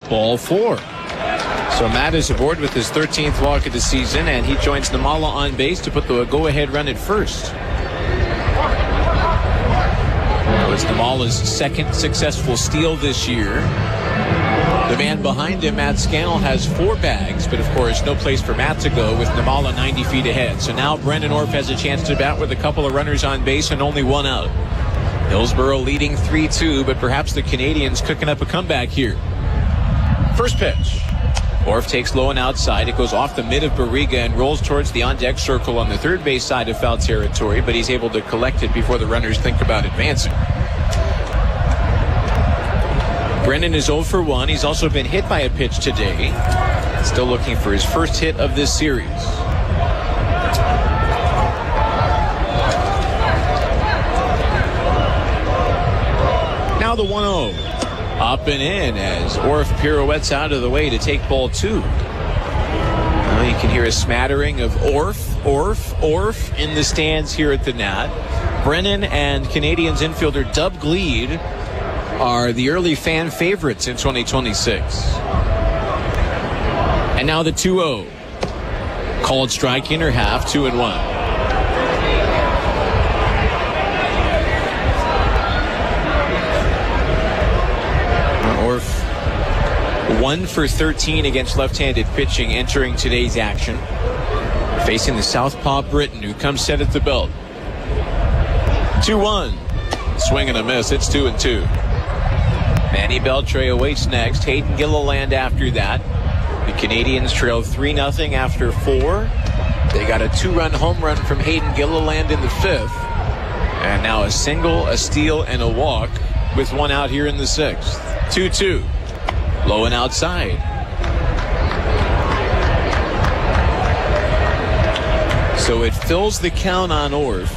Ball 4. So Matt is aboard with his 13th walk of the season, and he joins Nimmala on base to put the go-ahead run at first. It was Nimmala's second successful steal this year. The man behind him, Matt Scannell, has 4 bags, but of course no place for Matt to go with Nimmala 90 feet ahead. So now Brendan Orff has a chance to bat with a couple of runners on base and only 1 out. Hillsboro leading 3-2, but perhaps the Canadians cooking up a comeback here. First pitch. Orff takes low and outside. It goes off the mid of Barriga and rolls towards the on-deck circle on the third base side of foul territory, but he's able to collect it before the runners think about advancing. Brennan is 0 for 1. He's also been hit by a pitch today. Still looking for his first hit of this series. Now the 1-0. Up and in as Orff pirouettes out of the way to take ball 2. Well, you can hear a smattering of Orff in the stands here at the Nat. Brennan and Canadians infielder Dub Gleed are the early fan favorites in 2026. And now the 2-0. Called strike inner half, 2-1. Orff 1 for 13 against left-handed pitching entering today's action. Facing the southpaw Britton, who comes set at the belt. 2-1. Swing and a miss. It's 2-2. Manny Beltre awaits next. Hayden Gilliland after that. The Canadians trail 3-0 after 4. They got a 2-run home run from Hayden Gilliland in the 5th. And now a single, a steal, and a walk with 1 out here in the 6th. 2-2. Low and outside. So it fills the count on Orff.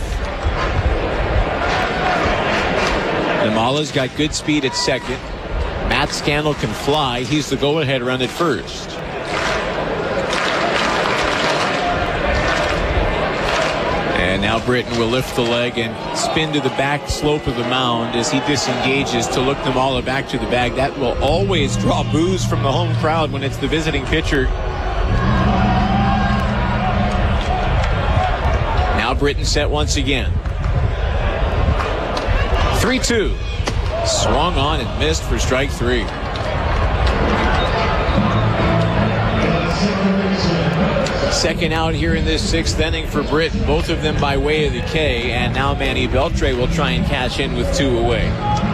Nimmala's got good speed at second. Matt Scannell can fly. He's the go-ahead run at first. And now Britton will lift the leg and spin to the back slope of the mound as he disengages to look Nimmala back to the bag. That will always draw boos from the home crowd when it's the visiting pitcher. Now Britton set once again. 3-2. Swung on and missed for strike 3. Second out here in this 6th inning for Britton. Both of them by way of the K. And now Manny Beltre will try and cash in with 2 away.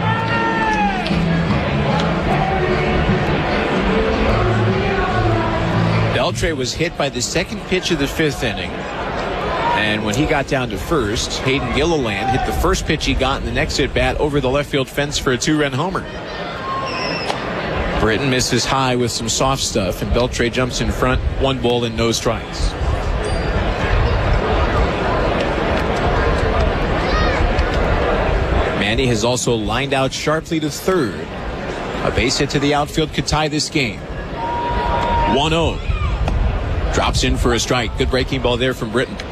Beltre was hit by the second pitch of the 5th inning. And when he got down to first, Hayden Gilliland hit the first pitch he got in the next at-bat over the left field fence for a 2-run homer. Britton misses high with some soft stuff, and Beltre jumps in front, 1 ball and no strikes. Manny has also lined out sharply to third. A base hit to the outfield could tie this game. 1-0. Drops in for a strike. Good breaking ball there from Britton.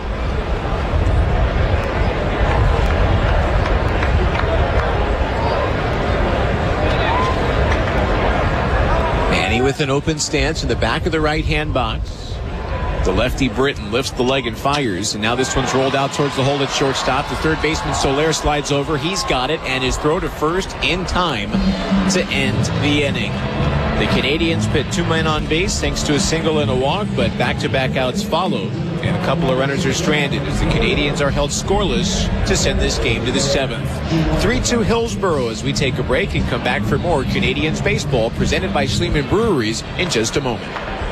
With an open stance in the back of the right-hand box. The lefty Britton lifts the leg and fires, and now this one's rolled out towards the hole at shortstop. The third baseman Soler slides over. He's got it, and his throw to first in time to end the inning. The Canadians put 2 men on base thanks to a single and a walk, but back-to-back outs followed, and a couple of runners are stranded as the Canadians are held scoreless to send this game to the 7th. 3-2 Hillsboro as we take a break and come back for more Canadians baseball presented by Schliemann Breweries in just a moment.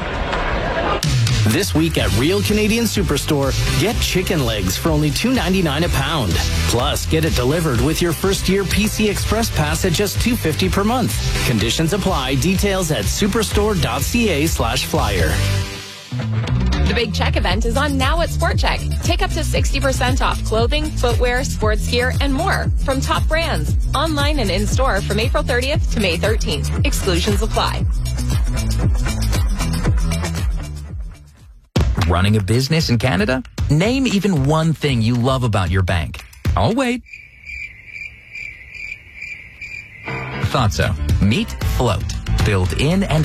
This week at Real Canadian Superstore, get chicken legs for only $2.99 a pound. Plus, get it delivered with your first-year PC Express Pass at just $2.50 per month. Conditions apply. Details at superstore.ca/flyer. The Big Check event is on now at Sport Check. Take up to 60% off clothing, footwear, sports gear, and more from top brands. Online and in-store from April 30th to May 13th. Exclusions apply. Running a business in Canada? Name even one thing you love about your bank. I'll wait. Thought so. Meet Float. Built in and